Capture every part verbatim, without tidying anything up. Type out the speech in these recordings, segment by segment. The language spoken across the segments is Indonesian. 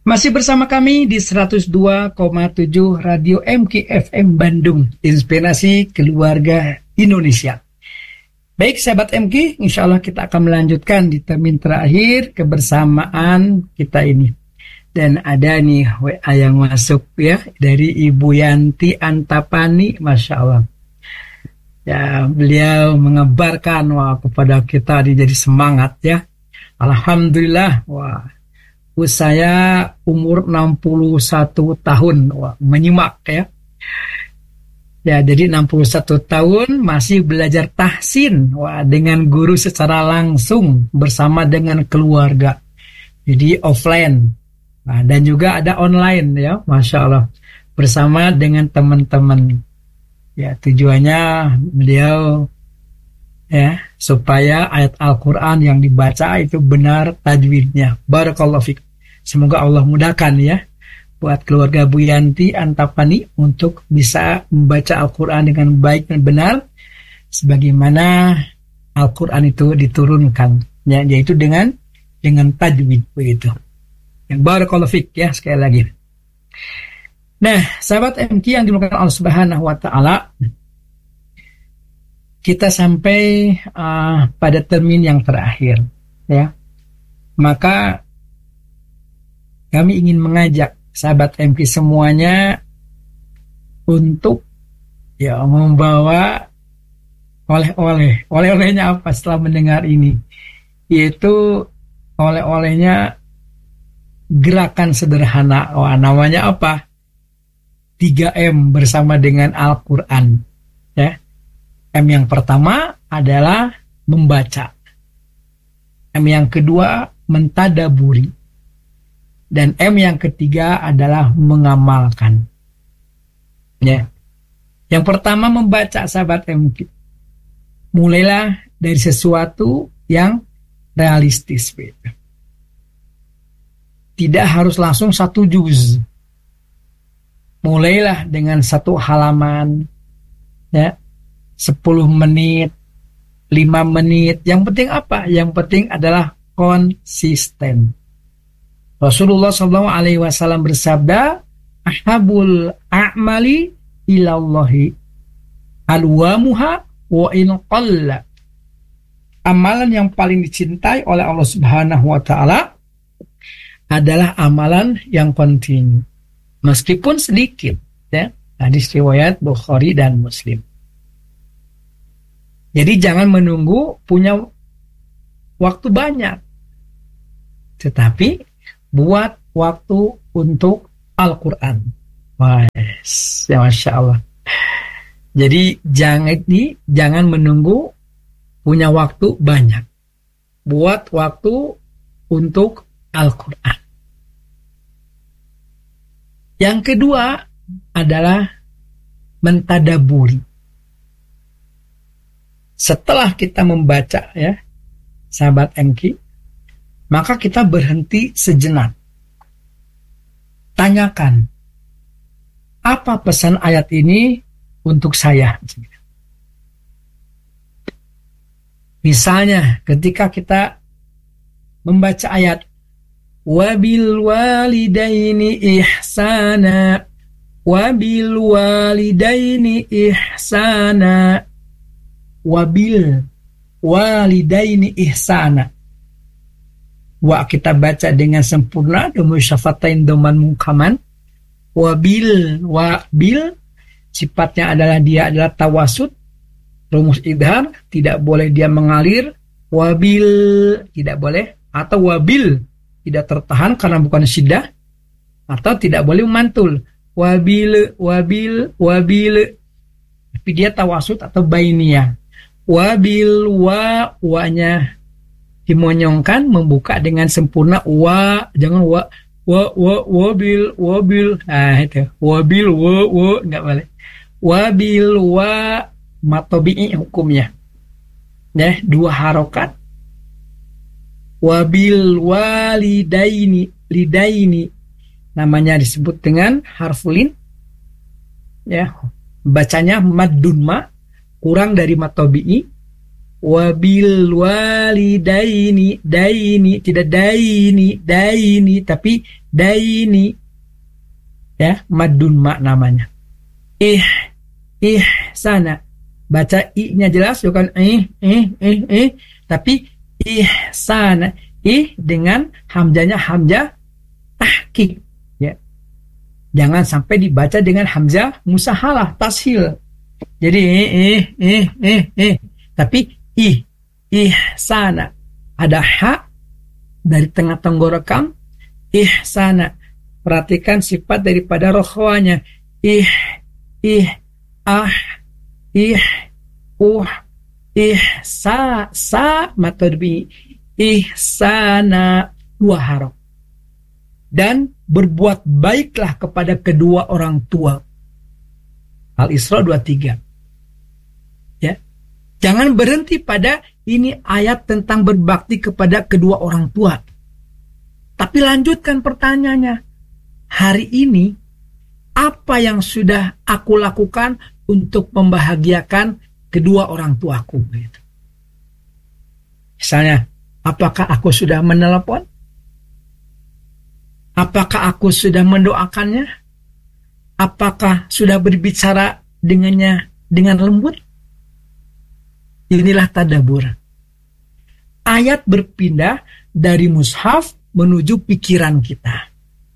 Masih bersama kami di seratus dua koma tujuh Radio M K F M Bandung, Inspirasi Keluarga Indonesia. Baik sahabat M K, insya Allah kita akan melanjutkan di termin terakhir kebersamaan kita ini. Dan ada nih W A yang masuk ya, dari Ibu Yanti Antapani, Masya Allah. Ya, beliau mengabarkan wah kepada kita jadi semangat ya. Alhamdulillah, wah. Saya umur enam puluh satu tahun, wah, menyimak ya. Ya, jadi enam puluh satu tahun masih belajar tahsin, wah, dengan guru secara langsung bersama dengan keluarga. Jadi offline. Nah, dan juga ada online ya, Masya Allah, bersama dengan teman-teman. Ya, tujuannya beliau ya supaya ayat Al-Quran yang dibaca itu benar tajwidnya. Barakallahu fiik. Semoga Allah mudahkan ya buat keluarga Bu Yanti Antapani untuk bisa membaca Al-Quran dengan baik dan benar sebagaimana Al-Quran itu diturunkan ya, yaitu dengan dengan tajwid begitu. Yang barakallahu fiik ya sekali lagi. Nah, sahabat M K yang dimuliakan Allah Subhanahu wa taala, kita sampai uh, pada termin yang terakhir ya. Maka kami ingin mengajak sahabat M K semuanya untuk ya membawa oleh-oleh. Oleh-olehnya apa setelah mendengar ini? Yaitu oleh-olehnya gerakan sederhana. Wah, namanya apa? tiga M bersama dengan Al-Quran ya. M yang pertama adalah membaca. M yang kedua mentadaburi. Dan M yang ketiga adalah mengamalkan. Ya. Yang pertama membaca sahabat M K. Mulailah dari sesuatu yang realistis. Tidak harus langsung satu juz. Mulailah dengan satu halaman. Ya. sepuluh menit, lima menit. Yang penting apa? Yang penting adalah konsisten. Rasulullah shallallahu alaihi wasallam bersabda, "Ahabul a'mali ilallahi alwamuha wa in qalla." Amalan yang paling dicintai oleh Allah Subhanahu wa taala adalah amalan yang kontinu, meskipun sedikit, ya. Hadis riwayat Bukhari dan Muslim. Jadi jangan menunggu punya waktu banyak, tetapi buat waktu untuk Al-Quran. Wah, ya Masya Allah. Jadi jangan di, jangan menunggu punya waktu banyak. Buat waktu untuk Al-Quran. Yang kedua adalah mentadaburi. Setelah kita membaca ya, sahabat M K, maka kita berhenti sejenak. Tanyakan, apa pesan ayat ini untuk saya? Misalnya ketika kita membaca ayat wabil walidaini ihsana, wabil walidaini ihsana, wabil walidaini ihsana. Wa kita baca dengan sempurna, demu syafatain doman mukaman. Wabil, wabil sifatnya adalah dia adalah tawasud, rumus idhar, tidak boleh dia mengalir. Wabil tidak boleh, atau wabil tidak tertahan karena bukan syiddah, atau tidak boleh memantul. Wabil, wabil, wabil, tapi dia tawasud atau bainiyah. Wabil, wa, wa-nya dimonyongkan, membuka dengan sempurna. Wa, jangan wa, wa, wa, wabil, wabil. Nah itu, wabil, wa, wa, enggak boleh. Wabil, wa, matobi'i hukumnya. Ya, dua harokat. Wabil walidaini, lidaini. Namanya disebut dengan harfulin. Ya, bacanya maddun ma, kurang dari matobi'i. Wabil walidaini, daini, tidak daini, daini, tapi daini, ya, madun mak namanya. Ih, ih sana, baca i-nya jelas, bukan ih, ih, ih, ih, tapi ih sana, ih dengan hamzanya hamzah tahqiq, ya. Jangan sampai dibaca dengan hamzah musahalah, tashil. Jadi ih, ih, ih, ih, ih, tapi ih, ih sana, ada ha dari tengah tenggorokan, ih sana. Perhatikan sifat daripada rokhwanya, ih, ih, ah, ih, uh, ih, sa, sa, matodbi, ih sana, dua harok. Dan berbuat baiklah kepada kedua orang tua. Al-Isra dua puluh tiga. Ya. Jangan berhenti pada ini ayat tentang berbakti kepada kedua orang tua. Tapi lanjutkan pertanyaannya. Hari ini, apa yang sudah aku lakukan untuk membahagiakan kedua orang tuaku? Misalnya, apakah aku sudah menelepon? Apakah aku sudah mendoakannya? Apakah sudah berbicara dengannya dengan lembut? Inilah tadabbur. Ayat berpindah dari mushaf menuju pikiran kita.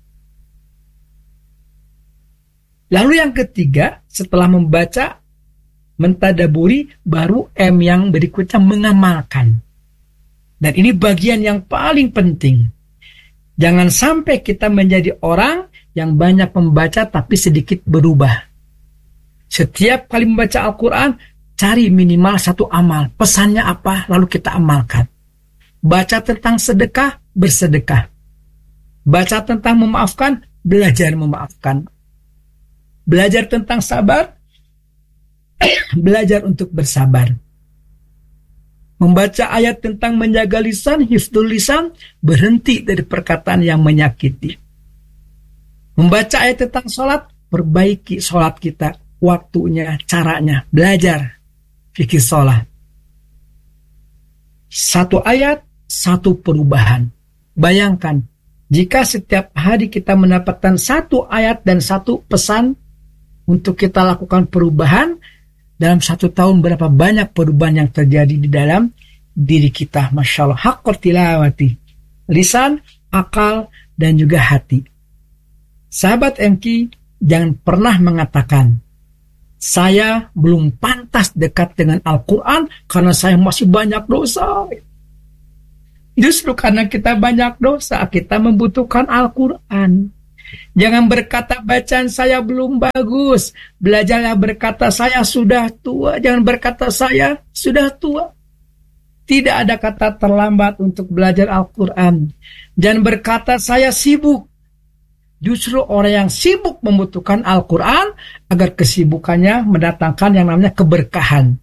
Lalu yang ketiga, setelah membaca, mentadaburi, baru M yang berikutnya mengamalkan. Dan ini bagian yang paling penting. Jangan sampai kita menjadi orang yang banyak membaca tapi sedikit berubah. Setiap kali membaca Al-Quran, cari minimal satu amal. Pesannya apa, lalu kita amalkan. Baca tentang sedekah, bersedekah. Baca tentang memaafkan, belajar memaafkan. Belajar tentang sabar, belajar untuk bersabar. Membaca ayat tentang menjaga lisan, hifdzul lisan, berhenti dari perkataan yang menyakiti. Membaca ayat tentang sholat, perbaiki sholat kita, waktunya, caranya, belajar fikih sholat. Satu ayat, satu perubahan. Bayangkan, jika setiap hari kita mendapatkan satu ayat dan satu pesan, untuk kita lakukan perubahan, dalam satu tahun berapa banyak perubahan yang terjadi di dalam diri kita. Masya Allah. Haqqat tilawati. Lisan, akal, dan juga hati. Sahabat M K, jangan pernah mengatakan, saya belum pantas dekat dengan Al-Quran karena saya masih banyak dosa. Justru karena kita banyak dosa, kita membutuhkan Al-Quran. Jangan berkata bacaan saya belum bagus. Belajarlah berkata saya sudah tua. Jangan berkata saya sudah tua. Tidak ada kata terlambat untuk belajar Al-Quran. Jangan berkata saya sibuk. Justru orang yang sibuk membutuhkan Al-Quran agar kesibukannya mendatangkan yang namanya keberkahan.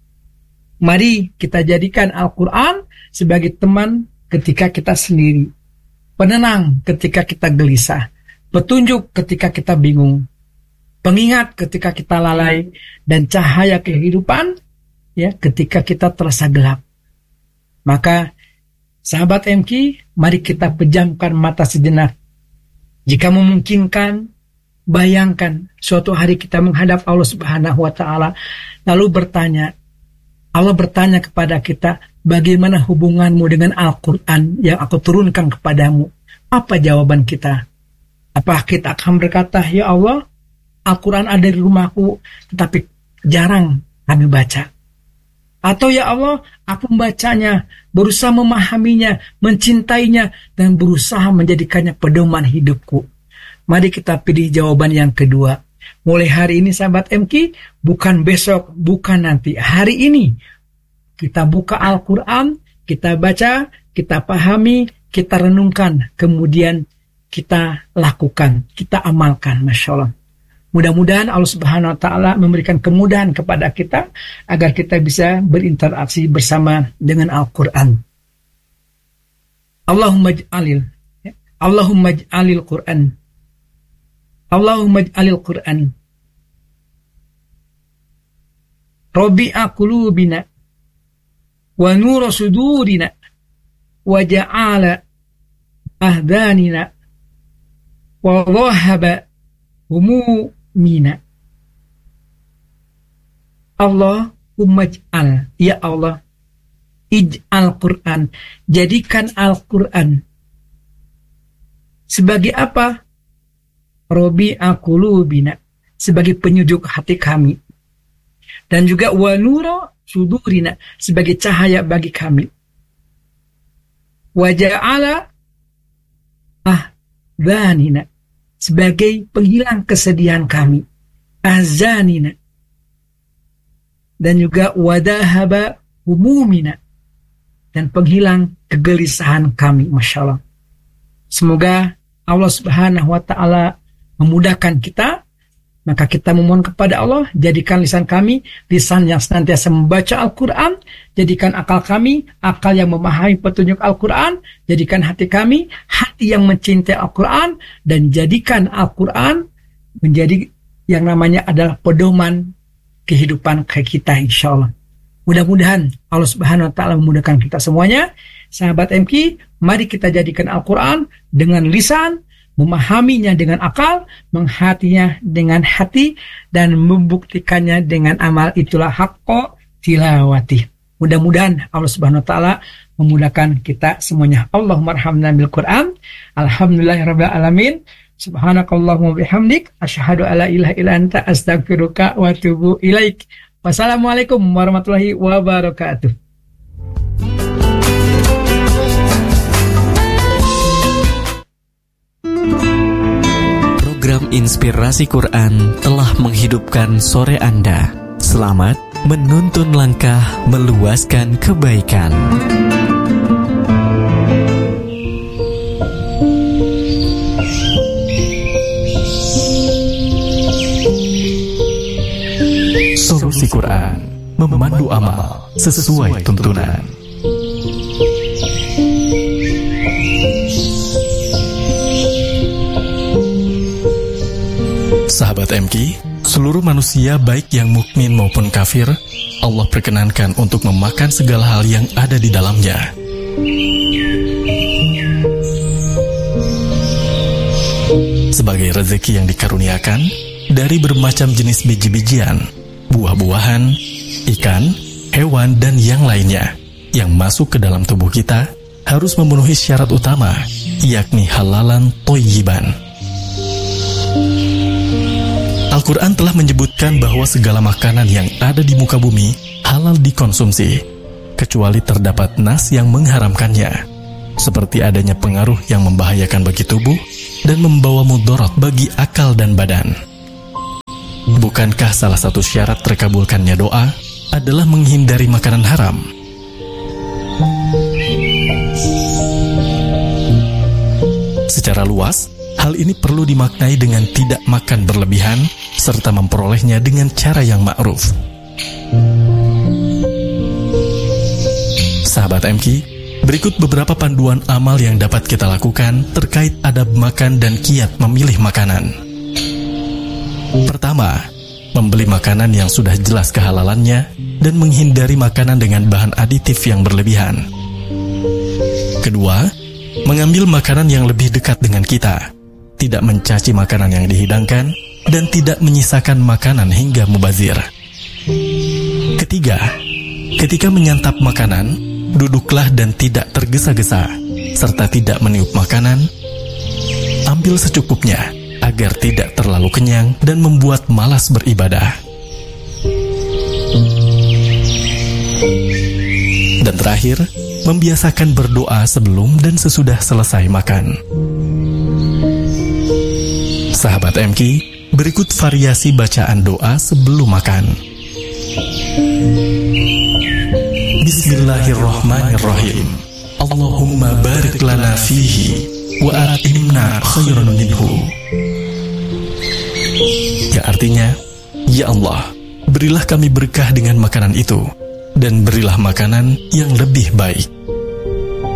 Mari kita jadikan Al-Quran sebagai teman ketika kita sendiri. Penenang ketika kita gelisah. Petunjuk ketika kita bingung, pengingat ketika kita lalai, dan cahaya kehidupan ya ketika kita terasa gelap. Maka sahabat M K, mari kita pejamkan mata sejenak. Jika memungkinkan, bayangkan suatu hari kita menghadap Allah Subhanahu wa taala, lalu bertanya, Allah bertanya kepada kita, bagaimana hubunganmu dengan Al-Quran yang aku turunkan kepadamu? Apa jawaban kita? Apa kita akan berkata, ya Allah, Al-Quran ada di rumahku, tetapi jarang kami baca. Atau ya Allah, aku membacanya, berusaha memahaminya, mencintainya, dan berusaha menjadikannya pedoman hidupku. Mari kita pilih jawaban yang kedua. Mulai hari ini sahabat M K, bukan besok, bukan nanti. Hari ini, kita buka Al-Quran, kita baca, kita pahami, kita renungkan, kemudian kita lakukan, kita amalkan. Masya Allah. Mudah-mudahan Allah Subhanahu wa taala memberikan kemudahan kepada kita agar kita bisa berinteraksi bersama dengan Al-Qur'an. Allahumma ij'alil Allahumma ij'alil Qur'an Allahumma ij'alil Qur'an Rabi'a qulubina wa nura sudurina wa ja'ala ahdanina wa dhahaba humumina. Allah umaj'al, ya Allah, ij'al Quran, jadikan Al-Quran sebagai apa? Rabi'a qulubina, sebagai penyejuk hati kami, dan juga wa nura sudurina, sebagai cahaya bagi kami, wa ja'ala ahzanina, sebagai penghilang kesedihan kami, ahzanina, dan juga wadahaba humumina, dan penghilang kegelisahan kami. Masya Allah. Semoga Allah Subhanahu wa Ta'ala memudahkan kita. Maka kita memohon kepada Allah, jadikan lisan kami lisan yang senantiasa membaca Al-Quran, jadikan akal kami akal yang memahami petunjuk Al-Quran, jadikan hati kami hati yang mencintai Al-Quran, dan jadikan Al-Quran menjadi yang namanya adalah pedoman kehidupan kita, insya Allah. Mudah-mudahan Allah Subhanahu wa Ta'ala memudahkan kita semuanya. Sahabat M K, mari kita jadikan Al-Quran dengan lisan, memahaminya dengan akal, menghatinya dengan hati, dan membuktikannya dengan amal. Itulah haqqa tilawati. Mudah-mudahan Allah Subhanahu wa Ta'ala memudahkan kita semuanya. Allahumma arhamna bil Quran. Alhamdulillahirabbil alamin. Subhanakallahumma bihamdik, asyhadu alla ilaha illa anta, astaghfiruka wa atubu ilaik. Wassalamualaikum warahmatullahi wabarakatuh. Program Inspirasi Quran telah menghidupkan sore Anda. Selamat menuntun langkah meluaskan kebaikan. Solusi Quran, memandu amal sesuai tuntunan. Sahabat M K, seluruh manusia baik yang mukmin maupun kafir, Allah perkenankan untuk memakan segala hal yang ada di dalamnya. Sebagai rezeki yang dikaruniakan dari bermacam jenis biji-bijian, buah-buahan, ikan, hewan, dan yang lainnya yang masuk ke dalam tubuh kita harus memenuhi syarat utama, yakni halalan thayyiban. Al-Quran telah menyebutkan bahwa segala makanan yang ada di muka bumi halal dikonsumsi, kecuali terdapat nas yang mengharamkannya, seperti adanya pengaruh yang membahayakan bagi tubuh dan membawa mudarat bagi akal dan badan. Bukankah salah satu syarat terkabulkannya doa adalah menghindari makanan haram? Secara luas, hal ini perlu dimaknai dengan tidak makan berlebihan serta memperolehnya dengan cara yang ma'ruf. Sahabat M K, berikut beberapa panduan amal yang dapat kita lakukan terkait adab makan dan kiat memilih makanan. Pertama, membeli makanan yang sudah jelas kehalalannya dan menghindari makanan dengan bahan aditif yang berlebihan. Kedua, mengambil makanan yang lebih dekat dengan kita, tidak mencaci makanan yang dihidangkan, dan tidak menyisakan makanan hingga mubazir. Ketiga, ketika menyantap makanan, duduklah dan tidak tergesa-gesa, serta tidak meniup makanan. Ambil secukupnya, agar tidak terlalu kenyang dan membuat malas beribadah. Dan terakhir, membiasakan berdoa sebelum dan sesudah selesai makan. Sahabat M K, berikut variasi bacaan doa sebelum makan. Bismillahirrahmanirrahim. Allahumma barik lana fihi wa atimna khairan minhu. Yang artinya, ya Allah, berilah kami berkah dengan makanan itu, dan berilah makanan yang lebih baik.